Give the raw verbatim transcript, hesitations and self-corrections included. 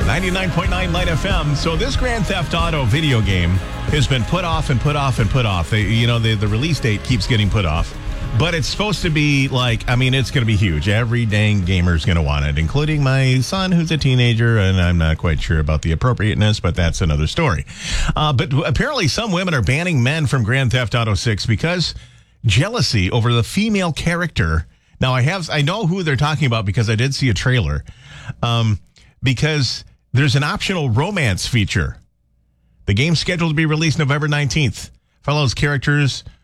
ninety-nine point nine Light F M. So this Grand Theft Auto video game has been put off and put off and put off. They, you know, the, the release date keeps getting put off. But it's supposed to be like, I mean, it's going to be huge. Every dang gamer is going to want it, including my son, who's a teenager, and I'm not quite sure about the appropriateness, but that's another story. Uh, but apparently some women are banning men from Grand Theft Auto six because jealousy over the female character. Now, I have, I know who they're talking about because I did see a trailer. Um, because there's an optional romance feature. The game's scheduled to be released November nineteenth. Follows characters